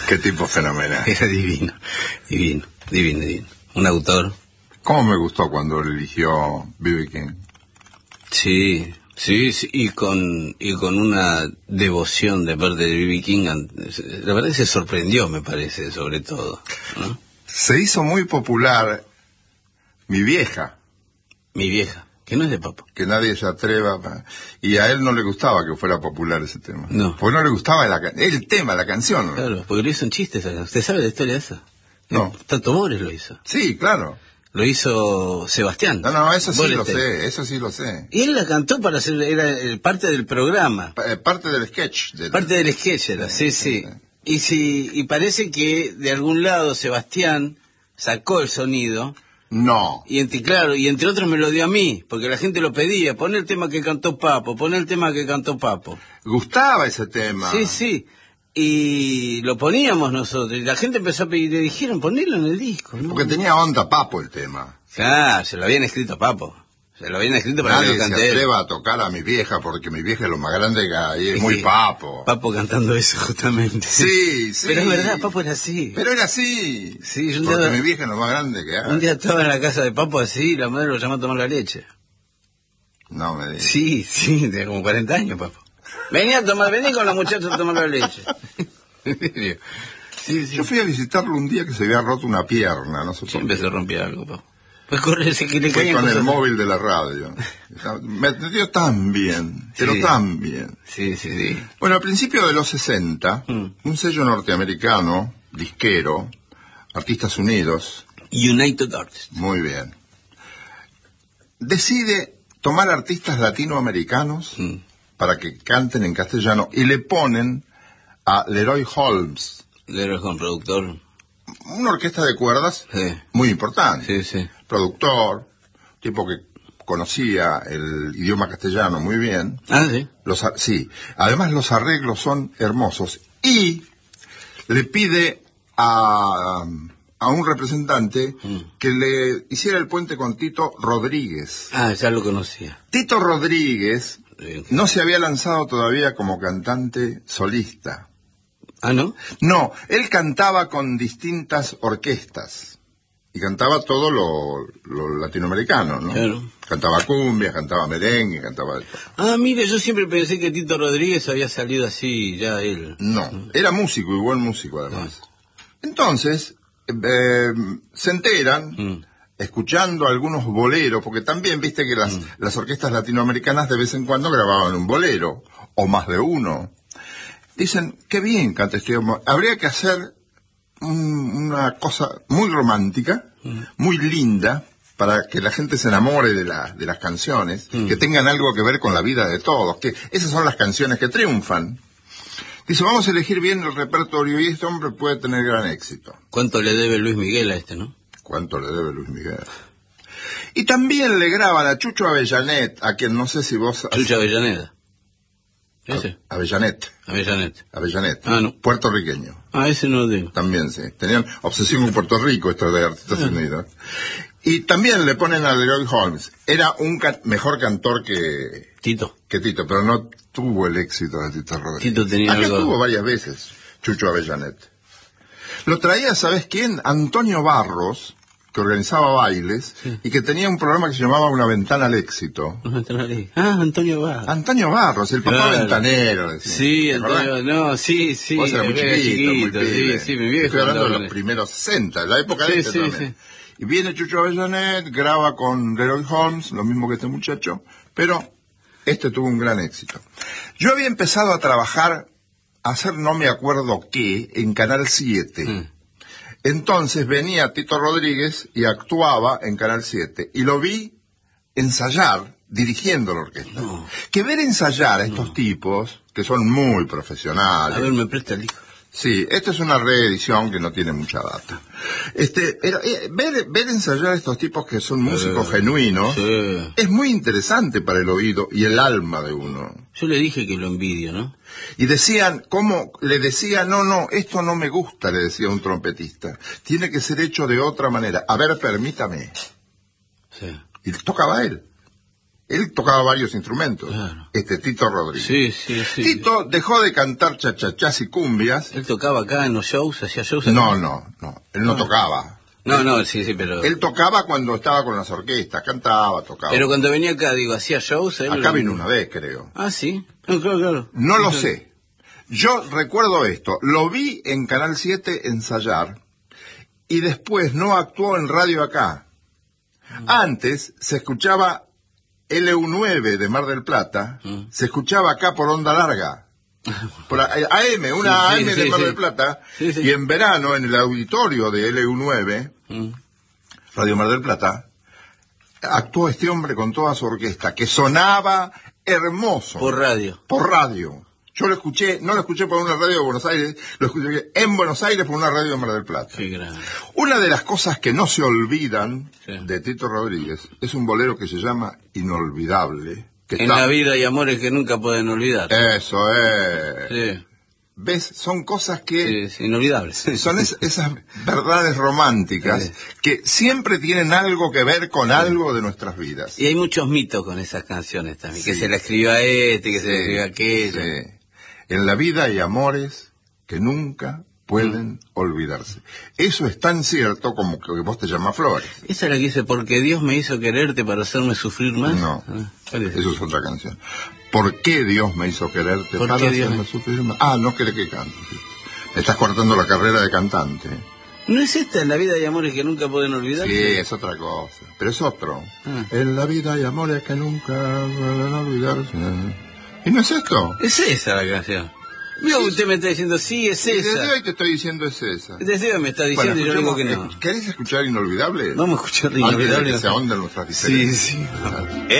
Qué tipo fenomenal. Era divino, divino, divino, divino. Un autor. ¿Cómo me gustó cuando eligió B.B. King? Sí, sí, sí, y con una devoción de parte de B.B. King. La verdad que se sorprendió, me parece, sobre todo, ¿no? Se hizo muy popular Mi Vieja. Mi Vieja, que no es de Papo. Que nadie se atreva. Y a él no le gustaba que fuera popular ese tema. No. Porque no le gustaba el tema, la canción. Claro, porque lo hizo en chistes. ¿Usted sabe la historia esa? No. Tato Bores lo hizo. Sí, claro. Lo hizo Sebastián. No, eso sí lo Bolester. sé, eso sí lo sé. Y él la cantó para hacer, era parte del programa. Parte del sketch. Parte del sketch era, sí, sí. Y parece que de algún lado Sebastián sacó el sonido. No. Claro, y entre otros me lo dio a mí, porque la gente lo pedía. Pon el tema que cantó Papo, pon el tema que cantó Papo. Gustaba ese tema. Sí, sí. Y lo poníamos nosotros. Y la gente empezó a pedir, le dijeron, ponelo en el disco, ¿no? Porque tenía onda Papo el tema. Claro, se lo habían escrito Papo. Se lo habían escrito para que Nadie lo se cante él. atreva a tocar a Mi Vieja, porque Mi Vieja es lo más grande que hay, es muy Papo. Papo cantando eso, justamente. Sí, sí. Pero es verdad, Papo era así. Pero era así. Sí, yo porque Mi Vieja es lo más grande que hay. Un día estaba en la casa de Papo así, y la madre lo llamó a tomar la leche. No me digas. Sí, sí, tenía como 40 años, Papo. Vení con la muchacha a tomar la leche. ¿En serio? Sí, sí. Yo fui a visitarlo un día que se había roto una pierna, no sé por Siempre qué. se rompía algo, Papo. Pues correrse que le Fui caían con el cosas. móvil de la radio. Me dio tan bien, pero Sí. tan bien. Sí, sí, sí. Bueno, a principios de los 60, un sello norteamericano, disquero, Artistas Unidos, United Artists. muy bien, decide tomar artistas latinoamericanos para que canten en castellano y le ponen a Leroy Holmes, Leroy Holmes, productor. una orquesta de cuerdas Sí. muy importante, Sí, sí. productor, tipo que conocía el idioma castellano muy bien. Ah, sí. Sí, además los arreglos son hermosos y le pide a un representante que le hiciera el puente con Tito Rodríguez. Ah, ya lo conocía. Tito Rodríguez Sí. no se había lanzado todavía como cantante solista. Ah, ¿no? No, él cantaba con distintas orquestas y cantaba todo lo latinoamericano, ¿no? Claro. Cantaba cumbia, cantaba merengue, cantaba... Ah, mire, yo siempre pensé que Tito Rodríguez había salido así, ya él. No, era músico y buen músico además. Entonces, se enteran, escuchando algunos boleros, porque también viste que las orquestas latinoamericanas de vez en cuando grababan un bolero, o más de uno. Dicen, qué bien canta este hombre. Habría que hacer una cosa muy romántica, muy linda, para que la gente se enamore de las canciones, que tengan algo que ver con la vida de todos, que esas son las canciones que triunfan. Dice, vamos a elegir bien el repertorio y este hombre puede tener gran éxito. ¿Cuánto le debe Luis Miguel a este, no? ¿Cuánto le debe Luis Miguel? Y también le graban a Chucho Avellanet, a quien no sé si vos... Chucho Avellaneda. ¿Ese? Avellanet. Avellanet. Ah, no. Puertorriqueño. Ah, ese no lo digo. También, sí. Tenían obsesión con Puerto Rico, estos de Artistas Unidos. Y también le ponen a Leroy Holmes. Era un mejor cantor que Tito. Tito, pero no tuvo el éxito de Tito Rodríguez. Tito tenía Acá algo... estuvo varias veces, Chucho Avellanet. Lo traía, ¿sabes quién? Antonio Barros, que organizaba bailes, y que tenía un programa que se llamaba Una Ventana al Éxito. Ah, Antonio Barros. Antonio Barros, el papá Claro. ventanero. Decía. Sí, ¿Te acordás? Antonio, no, sí, sí. Vos eras muy era chiquito, muy pibe. sí, mi viejo. Estoy hablando de andaba los con primeros 60, la época Sí, de este sí, también. Y viene Chucho Avellanet, graba con Leroy Holmes, lo mismo que este muchacho, pero este tuvo un gran éxito. Yo había empezado a trabajar, a hacer no me acuerdo qué, en Canal 7. Entonces venía Tito Rodríguez y actuaba en Canal 7. Y lo vi ensayar, dirigiendo la orquesta. No. Que ver ensayar a estos tipos, que son muy A profesionales. ver, me presta el disco. Sí, esta es una reedición que no tiene mucha data. Ver ensayar a estos tipos que son músicos genuinos Sí. es muy interesante para el oído y el alma de uno. Yo le dije que lo envidio, ¿no? Y decían, ¿cómo? Le decía, no, esto no me gusta, le decía un trompetista. Tiene que ser hecho de otra manera. A ver, permítame. Sí. Y tocaba él. Él tocaba varios instrumentos, Claro. Tito Rodríguez. Sí, sí, sí. Tito dejó de cantar chachachás y cumbias. ¿Él tocaba acá en los shows? ¿Hacía shows? No, acá? no, él no tocaba. No, sí, pero... Él tocaba cuando estaba con las orquestas, cantaba, tocaba. Pero cuando venía acá, digo, ¿hacía shows? Él... Acá vino una vez, creo. Ah, sí. No, claro. No lo sé. Yo recuerdo esto, lo vi en Canal 7 ensayar y después no actuó en radio acá. Antes se escuchaba LU9 de Mar del Plata, se escuchaba acá por onda larga, por AM, una AM de Mar del Plata, y en verano en el auditorio de LU9, Radio Mar del Plata, actuó este hombre con toda su orquesta, que sonaba hermoso. Por radio. Por radio. Yo lo escuché, no lo escuché por una radio de Buenos Aires, lo escuché en Buenos Aires por una radio de Mar del Plata. Qué grande. Una de las cosas que no se olvidan de Tito Rodríguez es un bolero que se llama Inolvidable. Que en la vida hay amores que nunca pueden olvidar. Eso es. Sí. ¿Ves? Son cosas que... Sí, inolvidables. Son esas verdades románticas que siempre tienen algo que ver con algo de nuestras vidas. Y hay muchos mitos con esas canciones también. Que se la escribió a que se la escribió a aquella. Sí. En la vida hay amores que nunca pueden olvidarse. Eso es tan cierto como que vos te llamas Flores. Esa es la que dice, porque Dios me hizo quererte para hacerme sufrir más. No, eso es otra canción. ¿Por qué Dios me hizo quererte para hacerme sufrir más? Ah, no querés que cante. Me estás cortando la carrera de cantante. ¿No es esta en la vida hay amores que nunca pueden olvidar? Sí, es otra cosa. Pero es otro. En la vida hay amores que nunca pueden olvidarse. ¿Y no es esto? Es esa la canción. Mira, usted me está diciendo, sí, es esa. Desde hoy te estoy diciendo es esa. Desde hoy me está diciendo y yo digo que no. ¿Querés escuchar Inolvidable? Vamos a escuchar Inolvidable. Antes de que se ahonden nuestras diferencias. Sí.